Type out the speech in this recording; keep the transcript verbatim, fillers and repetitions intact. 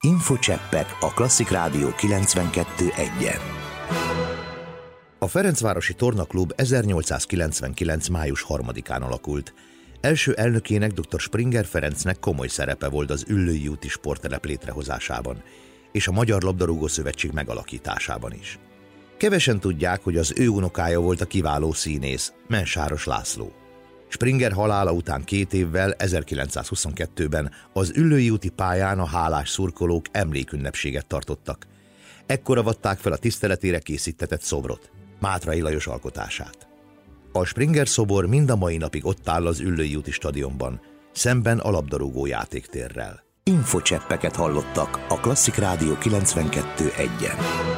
Infocseppek a Klasszik Rádió kilencvenkettő egyen. A Ferencvárosi Tornaklub ezernyolcszázkilencvenkilenc. május harmadikán alakult. Első elnökének, dr. Springer Ferencnek komoly szerepe volt az Üllői úti sporttelep létrehozásában, és a Magyar Labdarúgó Szövetség megalakításában is. Kevesen tudják, hogy az ő unokája volt a kiváló színész, Mensáros László. Springer halála után két évvel, ezerkilencszázhuszonkettőben az Üllői úti pályán a hálás szurkolók emlékünnepséget tartottak. Ekkor avatták fel a tiszteletére készítetett szobrot, Mátray Lajos alkotását. A Springer szobor mind a mai napig ott áll az Üllői úti stadionban, szemben a labdarúgó játéktérrel. Infocseppeket hallottak a Klasszik Rádió kilencvenkettő egyen.